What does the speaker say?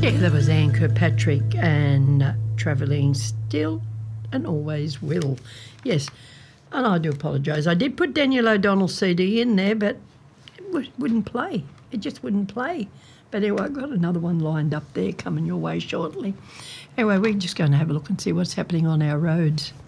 Yeah, that was Anne Kirkpatrick and Travelling Still and Always Will. Yes, and I do apologise. I did put Daniel O'Donnell's CD in there, but it wouldn't play. It just wouldn't play. But anyway, I've got another one lined up there coming your way shortly. Anyway, we're just going to have a look and see what's happening on our roads.